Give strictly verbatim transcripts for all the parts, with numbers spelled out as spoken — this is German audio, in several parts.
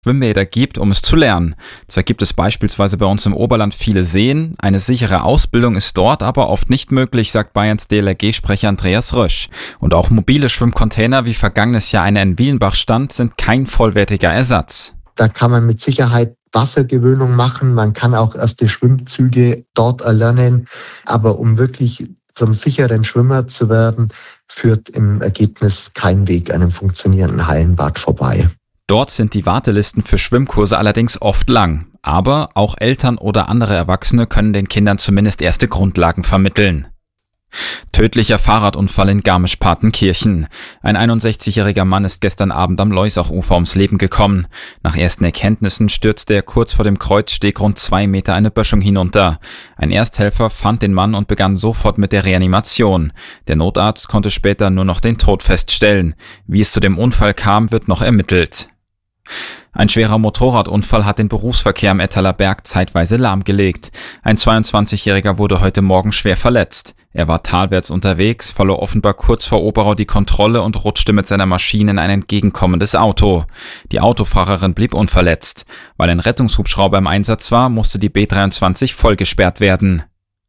Schwimmbäder gibt, um es zu lernen. Zwar gibt es beispielsweise bei uns im Oberland viele Seen, eine sichere Ausbildung ist dort aber oft nicht möglich, sagt Bayerns D L R G-Sprecher Andreas Rösch. Und auch mobile Schwimmcontainer, wie vergangenes Jahr einer in Wielenbach stand, sind kein vollwertiger Ersatz. Da kann man mit Sicherheit Wassergewöhnung machen, man kann auch erste Schwimmzüge dort erlernen, aber um wirklich zum sicheren Schwimmer zu werden, führt im Ergebnis kein Weg an einem funktionierenden Hallenbad vorbei. Dort sind die Wartelisten für Schwimmkurse allerdings oft lang. Aber auch Eltern oder andere Erwachsene können den Kindern zumindest erste Grundlagen vermitteln. Tödlicher Fahrradunfall in Garmisch-Partenkirchen. Ein einundsechzigjähriger Mann ist gestern Abend am Leusachufer ums Leben gekommen. Nach ersten Erkenntnissen stürzte er kurz vor dem Kreuzsteg rund zwei Meter eine Böschung hinunter. Ein Ersthelfer fand den Mann und begann sofort mit der Reanimation. Der Notarzt konnte später nur noch den Tod feststellen. Wie es zu dem Unfall kam, wird noch ermittelt. Ein schwerer Motorradunfall hat den Berufsverkehr am Ettaler Berg zeitweise lahmgelegt. Ein zweiundzwanzigjähriger wurde heute Morgen schwer verletzt. Er war talwärts unterwegs, verlor offenbar kurz vor Oberau die Kontrolle und rutschte mit seiner Maschine in ein entgegenkommendes Auto. Die Autofahrerin blieb unverletzt. Weil ein Rettungshubschrauber im Einsatz war, musste die B dreiundzwanzig vollgesperrt werden.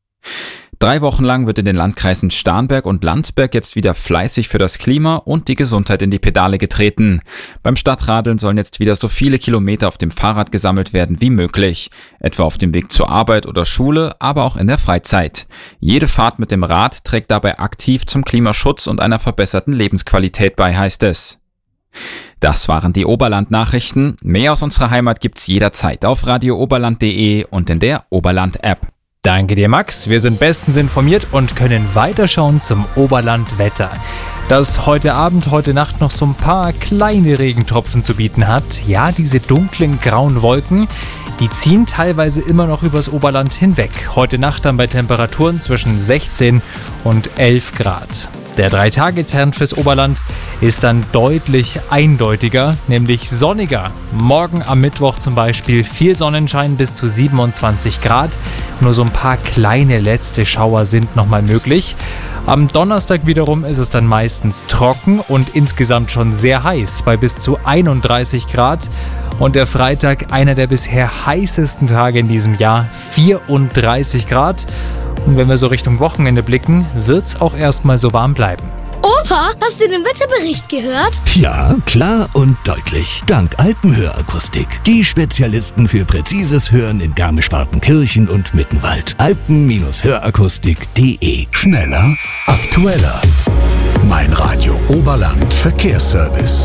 Drei Wochen lang wird in den Landkreisen Starnberg und Landsberg jetzt wieder fleißig für das Klima und die Gesundheit in die Pedale getreten. Beim Stadtradeln sollen jetzt wieder so viele Kilometer auf dem Fahrrad gesammelt werden wie möglich. Etwa auf dem Weg zur Arbeit oder Schule, aber auch in der Freizeit. Jede Fahrt mit dem Rad trägt dabei aktiv zum Klimaschutz und einer verbesserten Lebensqualität bei, heißt es. Das waren die Oberland-Nachrichten. Mehr aus unserer Heimat gibt's jederzeit auf radio oberland punkt de und in der Oberland-App. Danke dir, Max. Wir sind bestens informiert und können weiterschauen zum Oberland-Wetter. Das heute Abend, heute Nacht noch so ein paar kleine Regentropfen zu bieten hat. Ja, diese dunklen, grauen Wolken, die ziehen teilweise immer noch übers Oberland hinweg. Heute Nacht dann bei Temperaturen zwischen sechzehn und elf Grad. Der drei-Tage-Trend fürs Oberland ist dann deutlich eindeutiger, nämlich sonniger. Morgen am Mittwoch zum Beispiel viel Sonnenschein bis zu siebenundzwanzig Grad. Nur so ein paar kleine letzte Schauer sind nochmal möglich. Am Donnerstag wiederum ist es dann meistens trocken und insgesamt schon sehr heiß bei bis zu einunddreißig Grad. Und der Freitag einer der bisher heißesten Tage in diesem Jahr, vierunddreißig Grad. Und wenn wir so Richtung Wochenende blicken, wird's auch erstmal so warm bleiben. Opa, hast du den Wetterbericht gehört? Ja, klar und deutlich. Dank Alpenhörakustik. Die Spezialisten für präzises Hören in Garmisch-Partenkirchen und Mittenwald. alpen hörakustik punkt de. Schneller, aktueller. Mein Radio Oberland Verkehrsservice.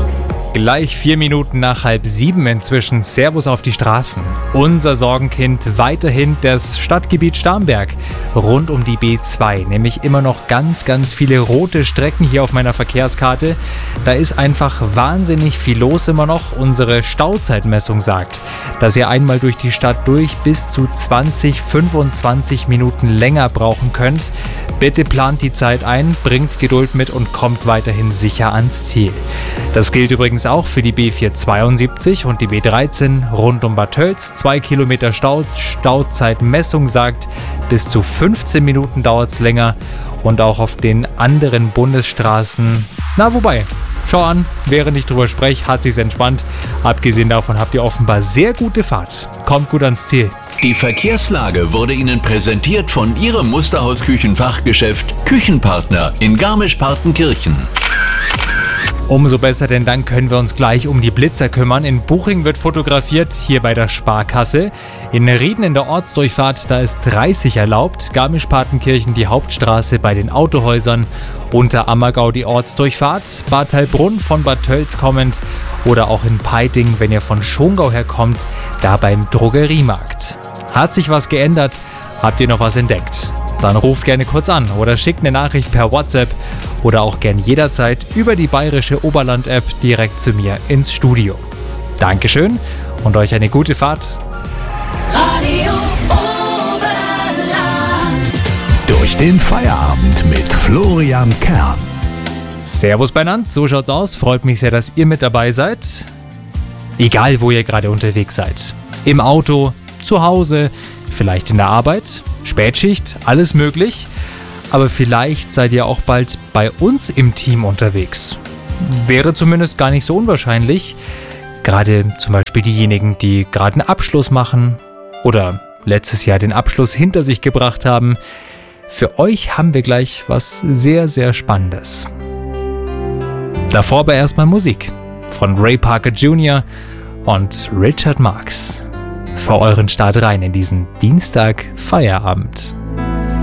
Gleich vier Minuten nach halb sieben inzwischen. Servus auf die Straßen. Unser Sorgenkind weiterhin das Stadtgebiet Starnberg rund um die B zwei. Nämlich immer noch ganz, ganz viele rote Strecken hier auf meiner Verkehrskarte. Da ist einfach wahnsinnig viel los immer noch. Unsere Stauzeitmessung sagt, dass ihr einmal durch die Stadt durch bis zu zwanzig, fünfundzwanzig Minuten länger brauchen könnt. Bitte plant die Zeit ein, bringt Geduld mit und kommt weiterhin sicher ans Ziel. Das gilt übrigens auch für die B vierhundertzweiundsiebzig und die B dreizehn rund um Bad Tölz. Zwei Kilometer Stau, Stauzeitmessung sagt, bis zu fünfzehn Minuten dauert es länger. Und auch auf den anderen Bundesstraßen, na wobei, schau an, während ich drüber spreche, hat sich's entspannt. Abgesehen davon habt ihr offenbar sehr gute Fahrt. Kommt gut ans Ziel. Die Verkehrslage wurde Ihnen präsentiert von Ihrem Musterhaus-Küchenfachgeschäft Küchenpartner in Garmisch-Partenkirchen. Umso besser, denn dann können wir uns gleich um die Blitzer kümmern. In Buching wird fotografiert, hier bei der Sparkasse. In Rieden in der Ortsdurchfahrt, da ist dreißig erlaubt. Garmisch-Partenkirchen die Hauptstraße bei den Autohäusern. Unter Ammergau die Ortsdurchfahrt. Bad Heilbrunn von Bad Tölz kommend. Oder auch in Peiting, wenn ihr von Schongau herkommt, da beim Drogeriemarkt. Hat sich was geändert? Habt ihr noch was entdeckt? Dann ruft gerne kurz an oder schickt eine Nachricht per WhatsApp oder auch gern jederzeit über die bayerische Oberland-App direkt zu mir ins Studio. Dankeschön und euch eine gute Fahrt. Radio Oberland. Durch den Feierabend mit Florian Kern. Servus beieinander, so schaut's aus. Freut mich sehr, dass ihr mit dabei seid. Egal, wo ihr gerade unterwegs seid. Im Auto, zu Hause, vielleicht in der Arbeit, Spätschicht, alles möglich. Aber vielleicht seid ihr auch bald bei uns im Team unterwegs. Wäre zumindest gar nicht so unwahrscheinlich. Gerade zum Beispiel diejenigen, die gerade einen Abschluss machen oder letztes Jahr den Abschluss hinter sich gebracht haben. Für euch haben wir gleich was sehr, sehr Spannendes. Davor aber erstmal Musik von Ray Parker Junior und Richard Marx. Für euren Start rein in diesen Dienstag Feierabend.